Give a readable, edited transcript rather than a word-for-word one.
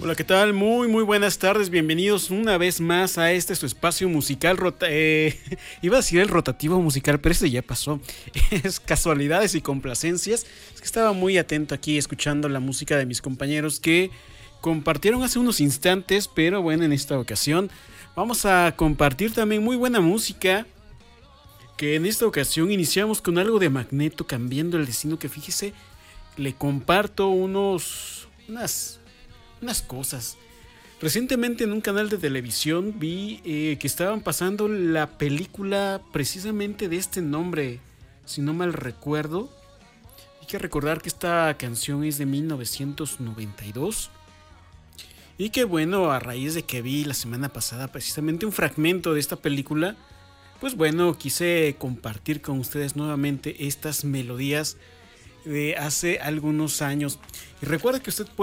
Hola, ¿qué tal? Muy buenas tardes. Bienvenidos una vez más a este su espacio musical. Iba a decir el rotativo musical, pero este ya pasó. Es casualidades y complacencias. Es que estaba muy atento aquí escuchando la música de mis compañeros que compartieron hace unos instantes, pero bueno, en esta ocasión vamos a compartir también muy buena música. Que en esta ocasión iniciamos con algo de Magneto, cambiando el destino. Que fíjese, le comparto unas cosas. Recientemente en un canal de televisión vi que estaban pasando la película precisamente de este nombre, si no mal recuerdo. Hay que recordar que esta canción es de 1992 y que bueno, a raíz de que vi la semana pasada precisamente un fragmento de esta película, pues bueno, quise compartir con ustedes nuevamente estas melodías de hace algunos años. Y recuerda que usted puede